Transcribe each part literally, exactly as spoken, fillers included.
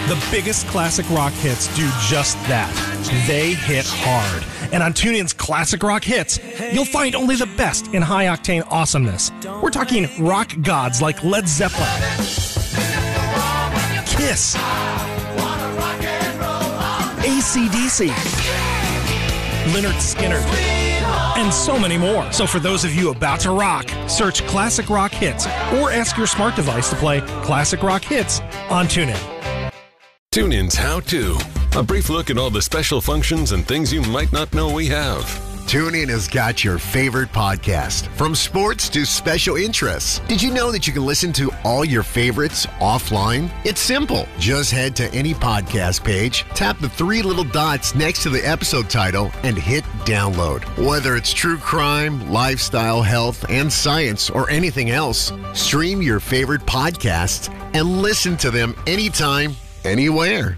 The biggest classic rock hits do just that. They hit hard. And on TuneIn's Classic Rock Hits, you'll find only the best in high-octane awesomeness. We're talking rock gods like Led Zeppelin, Kiss, A C D C, Lynyrd Skynyrd, and so many more. So for those of you about to rock, search Classic Rock Hits or ask your smart device to play Classic Rock Hits on TuneIn. TuneIn's How To. A brief look at all the special functions and things you might not know we have. TuneIn has got your favorite podcast, from sports to special interests. Did you know that you can listen to all your favorites offline? It's simple. Just head to any podcast page, tap the three little dots next to the episode title, and hit download. Whether it's true crime, lifestyle, health, and science, or anything else, stream your favorite podcasts and listen to them anytime, anywhere.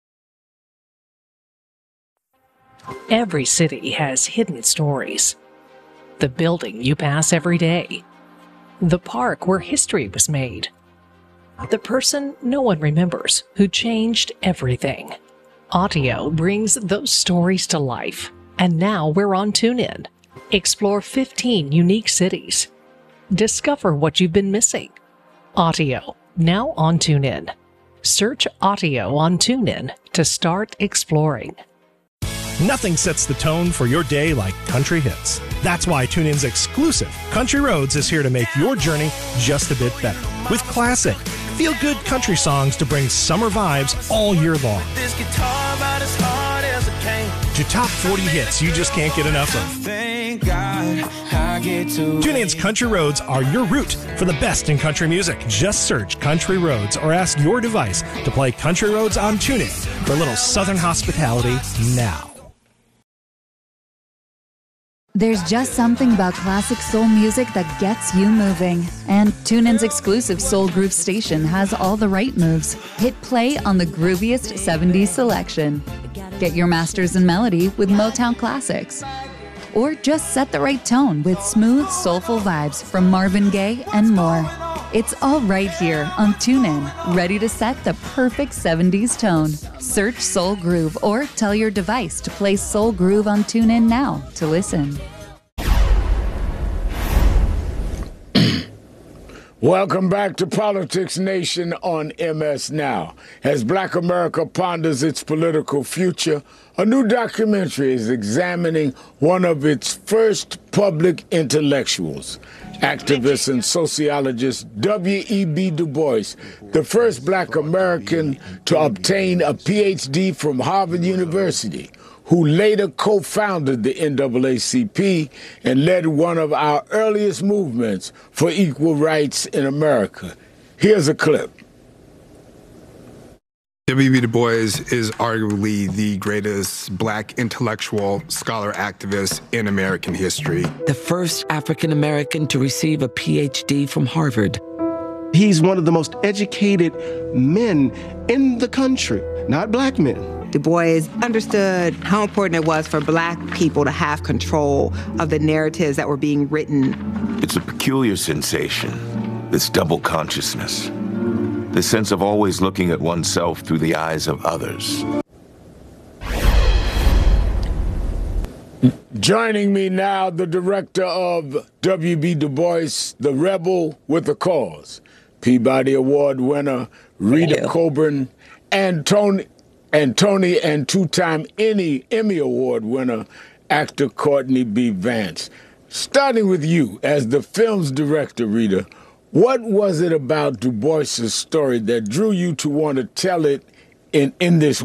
Every city has hidden stories. The building you pass every day. The park where history was made. The person no one remembers who changed everything. Audio brings those stories to life. And now we're on TuneIn. Explore fifteen unique cities. Discover what you've been missing. Audio, now on TuneIn. Search Audio on TuneIn to start exploring. Nothing sets the tone for your day like country hits. That's why TuneIn's exclusive Country Roads is here to make your journey just a bit better. With classic, feel-good country songs to bring summer vibes all year long. This guitar about as hard as it can. To top forty hits you just can't get enough of. Thank God I get to TuneIn's Country Roads are your route for the best in country music. Just search Country Roads or ask your device to play Country Roads on TuneIn for a little Southern hospitality now. There's just something about classic soul music that gets you moving. And TuneIn's exclusive Soul Groove station has all the right moves. Hit play on the grooviest seventies selection. Get your masters in melody with Motown classics. Or just set the right tone with smooth, soulful vibes from Marvin Gaye and more. It's all right here on TuneIn, ready to set the perfect seventies tone. Search Soul Groove or tell your device to play Soul Groove on TuneIn now to listen. Welcome back to Politics Nation on M S Now. As Black America ponders its political future, a new documentary is examining one of its first public intellectuals, activist and sociologist W E B Du Bois, the first Black American to obtain a P H D from Harvard University, who later co-founded the N double A C P and led one of our earliest movements for equal rights in America. Here's a clip. W E B Du Bois is arguably the greatest Black intellectual scholar activist in American history. The first African American to receive a P H D from Harvard. He's one of the most educated men in the country, not Black men. Du Bois understood how important it was for Black people to have control of the narratives that were being written. It's a peculiar sensation, this double consciousness, the sense of always looking at oneself through the eyes of others. Joining me now, the director of W E B Du Bois, the Rebel with a Cause, Peabody Award winner Rita Coburn, and Tony and Tony and two-time Emmy Emmy Award winner actor Courtney B. Vance. Starting with you, as the film's director, Rita, what was it about Du Bois's story that drew you to want to tell it in, in this